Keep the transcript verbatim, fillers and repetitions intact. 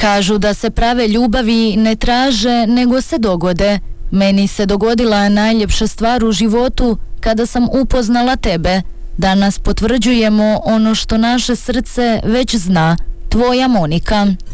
Kažu da se prave ljubavi ne traže, nego se dogode. Meni se dogodila najljepša stvar u životu kada sam upoznala tebe. Danas potvrđujemo ono što naše srce već zna. Tvoja Monika.